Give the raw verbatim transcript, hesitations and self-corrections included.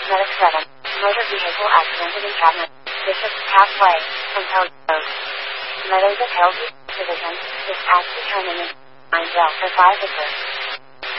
Medic seven. Motor vehicle accident in Encampment. Bishop Pathway. From Pell Road. Meadows of Hillview Division. Dispatch determinant. nine Delta five Victor.